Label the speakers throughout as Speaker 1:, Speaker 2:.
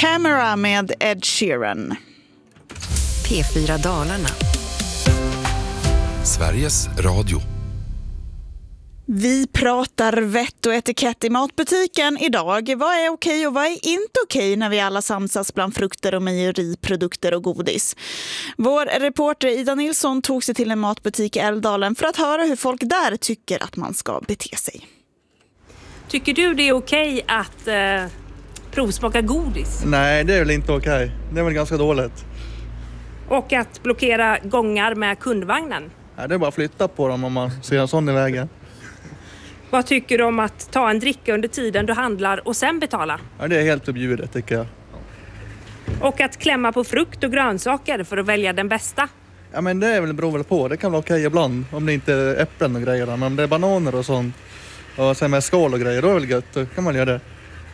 Speaker 1: Camera med Ed Sheeran.
Speaker 2: P4 Dalarna.
Speaker 3: Sveriges Radio.
Speaker 1: Vi pratar vett och etikett i matbutiken idag. Vad är okej och vad är inte okej när vi alla samsas bland frukter och mejeriprodukter och godis? Vår reporter Ida Nilsson tog sig till en matbutik i Älvdalen för att höra hur folk där tycker att man ska bete sig.
Speaker 4: Tycker du det är okej att provsmaka godis?
Speaker 5: Nej, det är väl inte okej. Det är väl ganska dåligt.
Speaker 4: Och att blockera gångar med kundvagnen?
Speaker 5: Nej, det är bara att flytta på dem om man ser en sån i vägen.
Speaker 4: Vad tycker du om att ta en dricka under tiden du handlar och sen betala?
Speaker 5: Ja, det är helt förbjudet tycker jag.
Speaker 4: Och att klämma på frukt och grönsaker för att välja den bästa?
Speaker 5: Ja, men det är väl beror väl på. Det kan vara okej ibland om det inte är äpplen och grejer. Men om det är bananer och sånt och sen med skål och grejer, då är det väl gött. Då kan man göra det.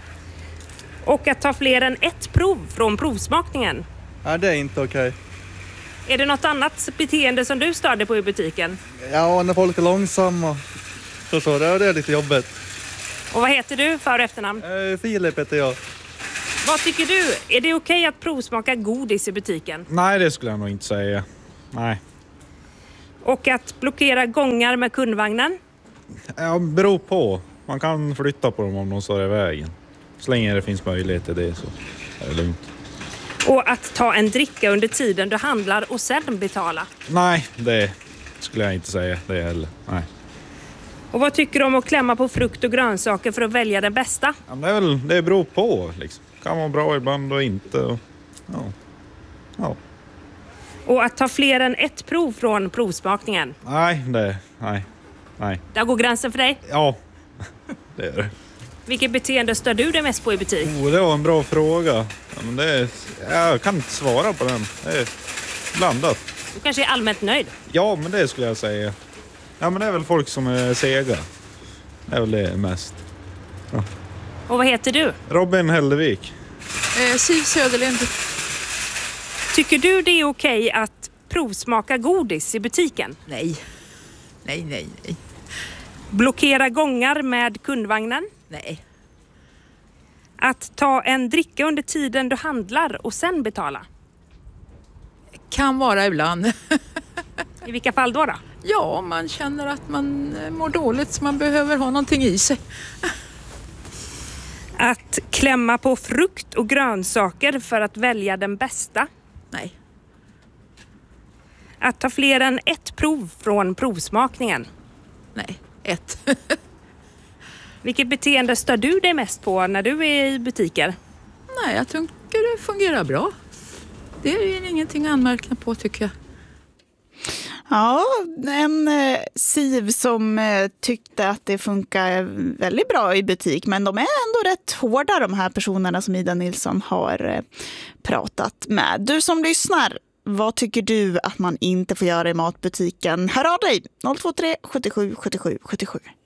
Speaker 4: Och att ta fler än ett prov från provsmakningen?
Speaker 5: Ja, det är inte okej.
Speaker 4: Är det något annat beteende som du störde på i butiken?
Speaker 5: Ja, när folk är långsamma. Så det är lite jobbigt.
Speaker 4: Och vad heter du för efternamn?
Speaker 5: Filip heter jag.
Speaker 4: Vad tycker du? Är det okej att provsmaka godis i butiken?
Speaker 6: Nej, det skulle jag nog inte säga. Nej.
Speaker 4: Och att blockera gångar med kundvagnen?
Speaker 6: Ja, beror på. Man kan flytta på dem om de står i vägen. Så länge det finns möjlighet till det så är det lugnt.
Speaker 4: Och att ta en dricka under tiden du handlar och sen betala?
Speaker 6: Nej, det skulle jag inte säga det heller. Nej.
Speaker 4: Och vad tycker du om att klämma på frukt och grönsaker för att välja den bästa?
Speaker 6: Ja, det beror på liksom. Kan vara bra ibland och inte. Och, ja.
Speaker 4: Och att ta fler än ett prov från provsmakningen?
Speaker 6: Nej.
Speaker 4: Där går gränsen för dig?
Speaker 6: Ja, det är det.
Speaker 4: Vilket beteende stör du dig mest på i butik?
Speaker 6: Det var en bra fråga. Ja, men jag kan inte svara på den. Det är blandat.
Speaker 4: Du kanske är allmänt nöjd?
Speaker 6: Ja, men det skulle jag säga. Ja, men det är väl folk som är sega. Det är väl det mest. Ja.
Speaker 4: Och vad heter du?
Speaker 6: Robin Hellevik.
Speaker 7: Siv Söderlind.
Speaker 4: Tycker du det är okej att provsmaka godis i butiken?
Speaker 7: Nej.
Speaker 4: Blockera gångar med kundvagnen?
Speaker 7: Nej.
Speaker 4: Att ta en dricka under tiden du handlar och sen betala?
Speaker 7: Kan vara ibland.
Speaker 4: I vilka fall då?
Speaker 7: Ja, man känner att man mår dåligt så man behöver ha någonting i sig.
Speaker 4: Att klämma på frukt och grönsaker för att välja den bästa?
Speaker 7: Nej.
Speaker 4: Att ta fler än ett prov från provsmakningen?
Speaker 7: Nej, ett.
Speaker 4: Vilket beteende stör du dig mest på när du är i butiker?
Speaker 7: Nej, jag tycker det fungerar bra. Det är ingenting att anmärka på tycker jag.
Speaker 1: Ja, en Siv som tyckte att det funkar väldigt bra i butik. Men de är ändå rätt hårda, de här personerna som Ida Nilsson har pratat med. Du som lyssnar, vad tycker du att man inte får göra i matbutiken? Hör av dig 023 77 77 77.